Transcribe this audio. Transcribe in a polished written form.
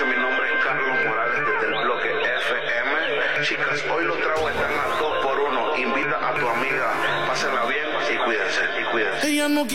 noches, mi nombre es Carlos Morales desde el bloque FM. Chicas, hoy los tragos están a 2 por 1. Invita a tu amiga, pásenla bien y cuídense, y cuídense.